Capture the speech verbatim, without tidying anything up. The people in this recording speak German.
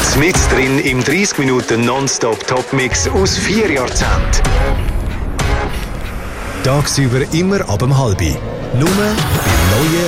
Mit drin im dreißig Minuten Nonstop-Top-Mix aus vier Jahrzehnten. Tagsüber immer ab dem halbi. Nur beim neuen